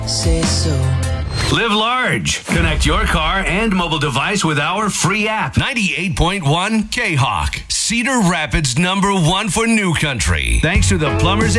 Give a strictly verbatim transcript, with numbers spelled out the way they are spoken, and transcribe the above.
Say so. Live large. Connect your car and mobile device with our free app. ninety-eight point one K-Hawk. Cedar Rapids number one for new country. Thanks to the Plumbers